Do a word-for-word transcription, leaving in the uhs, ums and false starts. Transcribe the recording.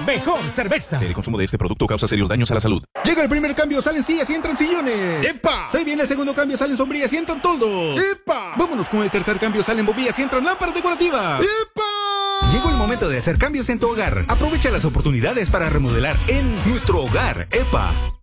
mejor cerveza. El consumo de este producto causa serios daños a la salud. Llega el primer cambio, salen sillas y entran sillones. ¡Epa! Se viene el segundo cambio, salen sombrillas y entran toldos. ¡Epa! Vámonos con el tercer cambio, salen bombillas y entran lámparas decorativas. ¡Epa! Llegó el momento de hacer cambios en tu hogar. Aprovecha las oportunidades para remodelar en nuestro hogar. ¡Epa!